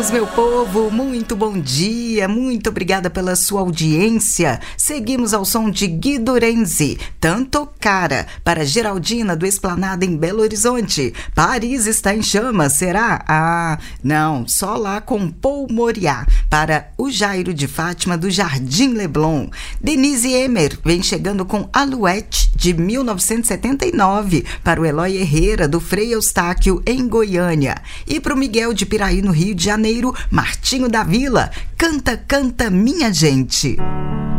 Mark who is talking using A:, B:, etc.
A: Chegamos, meu povo, muito bom dia, muito obrigada pela sua audiência. Seguimos ao som de Guido Renzi, Tanto Cara, para Geraldina do Esplanada em Belo Horizonte. Paris está em chamas, será? Ah, não, só lá com Paul Moriá, para o Jairo de Fátima do Jardim Leblon. Denise Emer vem chegando com Alouette de 1979, para o Eloy Herrera do Frei Eustáquio em Goiânia. E para o Miguel de Piraí, no Rio de Janeiro, Martinho da Vila, Canta, Canta, Minha Gente.